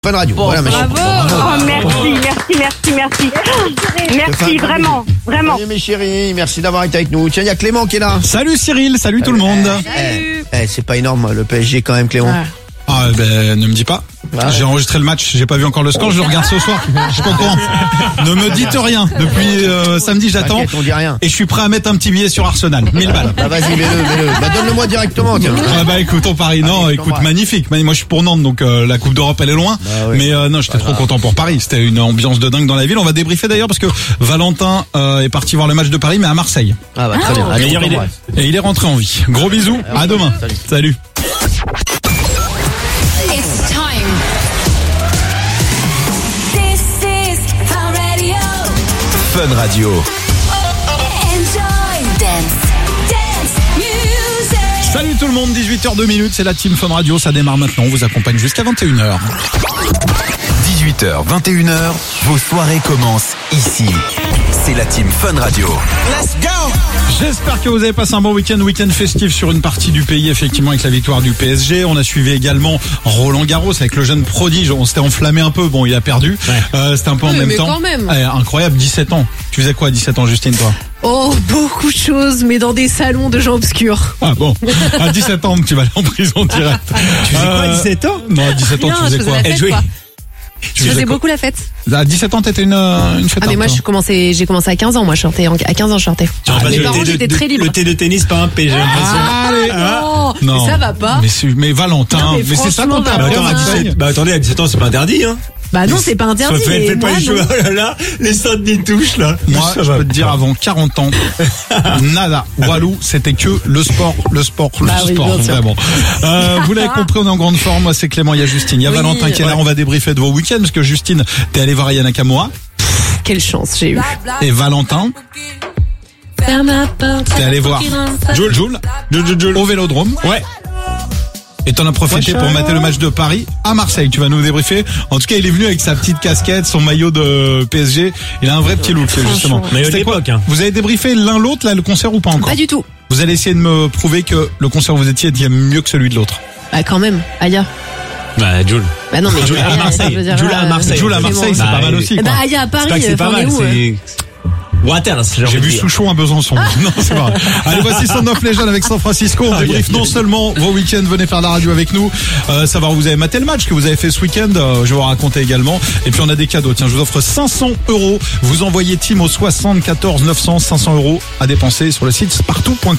Fun Radio. Bon, voilà, bravo. Oh, merci. Merci, vraiment. Oui, mes chéris, merci d'avoir été avec nous. Tiens, il y a Clément qui est là. Salut Cyril, salut tout le monde. C'est pas énorme, le PSG quand même, Clément. Ah ben ne me dis pas. J'ai enregistré le match, j'ai pas vu encore le score, je le regarde ce soir. Je suis pas au courant. Ne me dites rien. Depuis samedi, j'attends. T'inquiète, on dit rien. Et je suis prêt à mettre un petit billet sur Arsenal. 1000 balles. Bah vas-y, mets-le. Bah donne-le-moi directement, tiens. Ah bah écoute, on parie. Non, Allez, écoute, t'embrasse. magnifique. Moi je suis pour Nantes, donc la Coupe d'Europe elle est loin. Bah oui. Mais non, j'étais trop content pour Paris. C'était une ambiance de dingue dans la ville. On va débriefer d'ailleurs parce que Valentin est parti voir le match de Paris, mais à Marseille. Ah bah très bien. Allez, D'ailleurs, on t'embrasse. Et il est rentré en vie. Gros bisous. À demain. Salut. It's time. This is Fun Radio. Fun Radio. Enjoy. Dance music. Salut tout le monde, 18h02, c'est la Team Fun Radio, ça démarre maintenant, on vous accompagne jusqu'à 21h. 18h, 21h, vos soirées commencent ici. C'est la Team Fun Radio. Let's go! J'espère que vous avez passé un bon week-end festif sur une partie du pays, effectivement, avec la victoire du PSG. On a suivi également Roland Garros avec le jeune prodige, on s'était enflammé un peu, bon il a perdu, c'était un peu en même mais temps. quand même. Incroyable, 17 ans. Tu faisais quoi à 17 ans, Justine, toi? Oh, beaucoup de choses, mais dans des salons de gens obscurs. Ah bon, à 17 ans, tu vas aller en prison direct. Tu faisais quoi à 17 ans? Non, à 17 ans, Rien, tu faisais je quoi? faisais la fête, quoi. Je faisais quoi beaucoup la fête. À 17 ans, t'étais une fête. Ah mais moi j'ai commencé à 15 ans, moi je sortais à 15 ans je sortais. Mes parents j'étais très libre. Le thé de tennis, pas un P, j'ai l'impression. Non, mais ça va pas. Mais Valentin, Non, mais mais c'est ça qu'on franchement, t'a Bah, appris attends, à à Marseille. 17, attendez, à 17 ans, c'est pas interdit, hein. Bah non, c'est pas interdit. Fais mais pas moi, les cheveux, non. oh là là, les seins de touche, là. Moi, Ça je va peux te dire, pas. avant 40 ans, nada. Walou, c'était que le sport. Bah oui, Sport, bien sûr. vraiment. Vous l'avez compris, on est en grande forme. Moi, c'est Clément, il y a Justine. Il y a Oui, Valentin qui est là. ouais. On va débriefer de vos week-ends parce que Justine, t'es allé voir Aya Nakamura. Quelle chance j'ai eu. Et Valentin, t'es allé voir Jules au Vélodrome. Ouais. Et t'en as profité pour mater le match de Paris à Marseille. Tu vas nous débriefer. En tout cas, il est venu avec sa petite casquette, son maillot de PSG. Il a un vrai petit look, justement. Maillot de C'était quoi l'époque, hein. Vous avez débriefé l'un l'autre, là, le concert ou pas encore? Pas du tout. Vous allez essayer de me prouver que le concert où vous étiez était mieux que celui de l'autre. Bah quand même, Aya. Bah, Jules. Bah non mais Jules à Aya, Marseille. je veux dire, Jules à Marseille. Jules à Marseille, c'est Bah, pas mal aussi, Bah quoi. Aya à C'est pas Paris, que c'est pas on est mal, où c'est Waters, j'ai J'ai envie de vu dire. Souchon à Besançon. Non, c'est pas vrai. Allez, voici Son of Legend avec San Francisco. On débriefe non seulement vos week-ends, venez faire la radio avec nous, savoir où vous avez maté le match que vous avez fait ce week-end, je vais vous raconter également. Et puis on a des cadeaux. Tiens, je vous offre 500 €. Vous envoyez team au 74 900, 500 € à dépenser sur le site spartou.com.